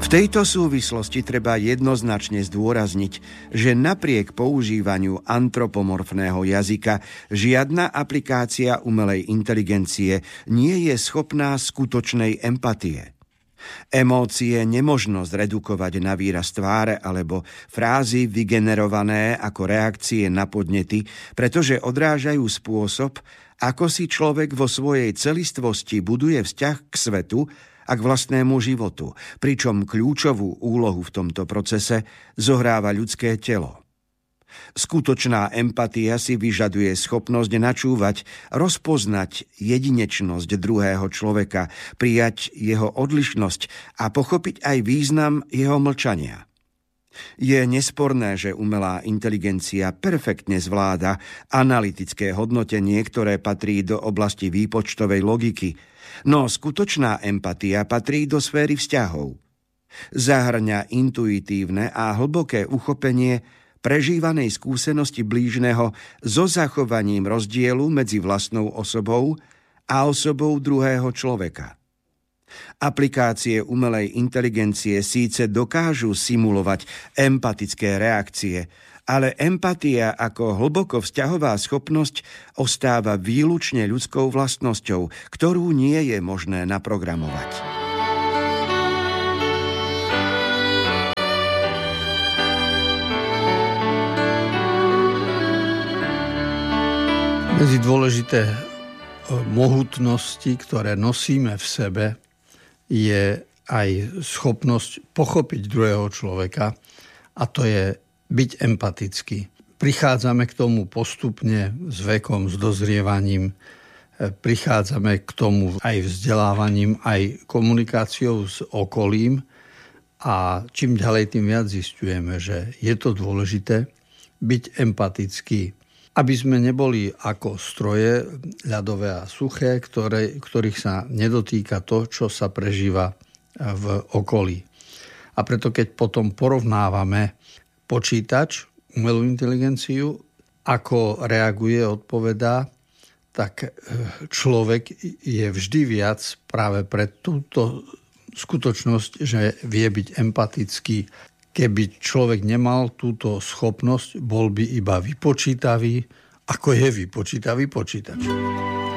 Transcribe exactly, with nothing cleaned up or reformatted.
tejto súvislosti treba jednoznačne zdôrazniť, že napriek používaniu antropomorfného jazyka žiadna aplikácia umelej inteligencie nie je schopná skutočnej empatie. Emócie nemožno zredukovať na výraz tváre alebo frázy vygenerované ako reakcie na podnety, pretože odrážajú spôsob, ako si človek vo svojej celistvosti buduje vzťah k svetu a k vlastnému životu, pričom kľúčovú úlohu v tomto procese zohráva ľudské telo. Skutočná empatia si vyžaduje schopnosť načúvať, rozpoznať jedinečnosť druhého človeka, prijať jeho odlišnosť a pochopiť aj význam jeho mlčania. Je nesporné, že umelá inteligencia perfektne zvláda analytické hodnotenie, ktoré patrí do oblasti výpočtovej logiky, no skutočná empatia patrí do sféry vzťahov. Zahŕňa intuitívne a hlboké uchopenie prežívanej skúsenosti blížneho so zachovaním rozdielu medzi vlastnou osobou a osobou druhého človeka. Aplikácie umelej inteligencie síce dokážu simulovať empatické reakcie, ale empatia ako hlboko vzťahová schopnosť ostáva výlučne ľudskou vlastnosťou, ktorú nie je možné naprogramovať. Medzi dôležité mohutnosti, ktoré nosíme v sebe, je aj schopnosť pochopiť druhého človeka, a to je byť empatický. Prichádzame k tomu postupne s vekom, s dozrievaním, prichádzame k tomu aj vzdelávaním, aj komunikáciou s okolím a čím ďalej, tým viac zisťujeme, že je to dôležité byť empatický, aby sme neboli ako stroje ľadové a suché, ktoré, ktorých sa nedotýka to, čo sa prežíva v okolí. A preto keď potom porovnávame počítač, umelú inteligenciu, ako reaguje, odpovedá, tak človek je vždy viac práve pre túto skutočnosť, že vie byť empatický. Keby človek nemal túto schopnosť, bol by iba vypočítavý, ako je vypočítavý počítač.